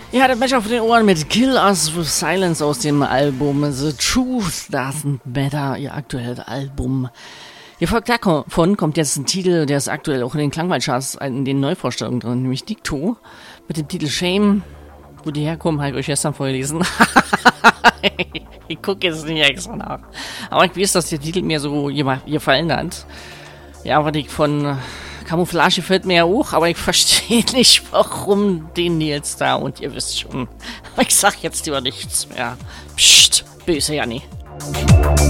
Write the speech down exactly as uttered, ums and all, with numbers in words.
Ja, der Match auf den Ohren mit Kill Us with Silence aus dem Album The Truth Doesn't Matter, ihr aktuelles Album. Hier folgt davon kommt jetzt ein Titel, der ist aktuell auch in den Klangwaldcharts in den Neuvorstellungen drin, nämlich Dicto mit dem Titel Shame. Wo die herkommen, habe ich euch gestern vorgelesen. Ich gucke jetzt nicht extra nach. Aber ich weiß, dass der Titel mir so gefallen hat. Ja, was ich von Camouflage fällt mir ja auch, aber ich verstehe nicht, warum den jetzt da, und ihr wisst schon. Aber ich sag jetzt lieber nichts mehr. Psst, böse Janni.